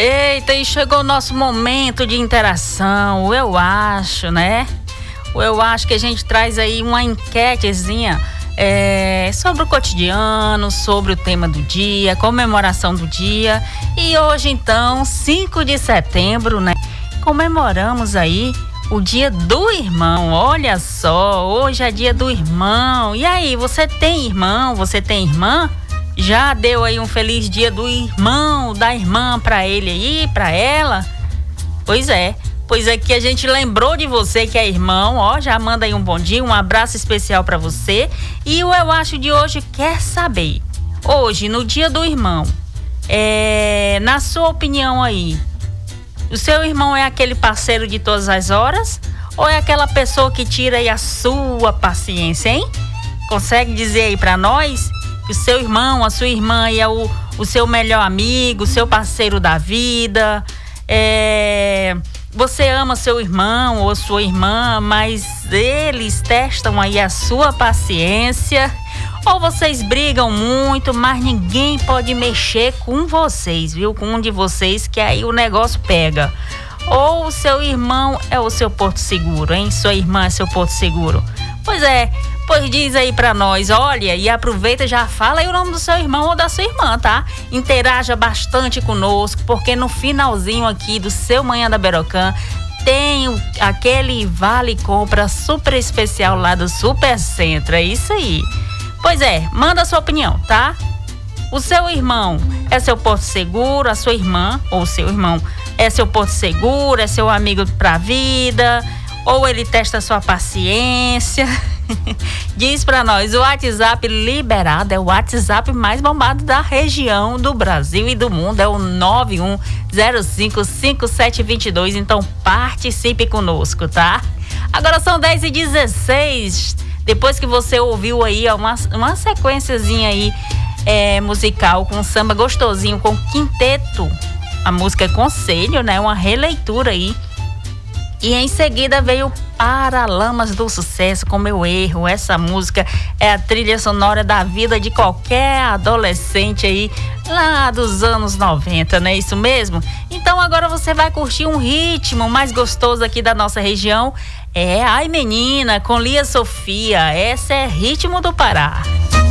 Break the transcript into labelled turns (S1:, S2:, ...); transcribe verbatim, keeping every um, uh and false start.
S1: Eita, e chegou o nosso momento de interação, eu acho, né? Eu acho que a gente traz aí uma enquetezinha é, sobre o cotidiano, sobre o tema do dia, comemoração do dia. E hoje, então, cinco de setembro, né? Comemoramos aí o dia do irmão. Olha só, hoje é dia do irmão. E aí, você tem irmão? Você tem irmã? Já deu aí um feliz dia do irmão, da irmã pra ele aí, pra ela? Pois é, pois é que a gente lembrou de você que é irmão, ó, já manda aí um bom dia, um abraço especial pra você. E o Eu Acho de hoje quer saber, hoje, no dia do irmão, é, na sua opinião aí, o seu irmão é aquele parceiro de todas as horas? Ou é aquela pessoa que tira aí a sua paciência, hein? Consegue dizer aí pra nós? O seu irmão, a sua irmã aí é o, o seu melhor amigo, o seu parceiro da vida. É, você ama seu irmão ou sua irmã, mas eles testam aí a sua paciência. Ou vocês brigam muito, mas ninguém pode mexer com vocês, viu? Com um de vocês, que aí o negócio pega. Ou o seu irmão é o seu porto seguro, hein? Sua irmã é seu porto seguro. Pois é, pois diz aí pra nós, olha, e aproveita e já fala aí o nome do seu irmão ou da sua irmã, tá? Interaja bastante conosco, porque no finalzinho aqui do seu Manhã da Berocã tem o, aquele vale compra super especial lá do Supercentro, é isso aí. Pois é, manda a sua opinião, tá? O seu irmão é seu porto seguro, a sua irmã ou seu irmão é seu porto seguro, é seu amigo pra vida, ou ele testa a sua paciência? Diz pra nós, o WhatsApp liberado é o WhatsApp mais bombado da região, do Brasil e do mundo, é o nove um zero cinco cinco sete dois dois, então participe conosco, tá? Agora são dez e dezesseis, depois que você ouviu aí ó, uma, uma sequenciazinha aí é, musical com samba gostosinho, com quinteto, a música é Conselho, né? Uma releitura aí. E em seguida veio Paralamas do Sucesso com Meu Erro. Essa música é a trilha sonora da vida de qualquer adolescente aí lá dos anos noventa, não é isso mesmo? Então agora você vai curtir um ritmo mais gostoso aqui da nossa região. É Ai Menina, com Lia Sofia. Essa é Ritmo do Pará.